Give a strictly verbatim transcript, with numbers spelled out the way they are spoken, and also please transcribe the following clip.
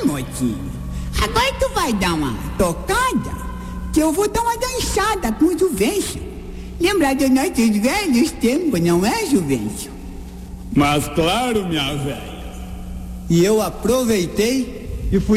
mocinho, agora tu vai dar uma tocada, que eu vou dar uma dançada com o Juvencio. Lembrar de nossos velhos tempos, não é, Juvencio? Mas claro, minha velha. E eu aproveitei e fui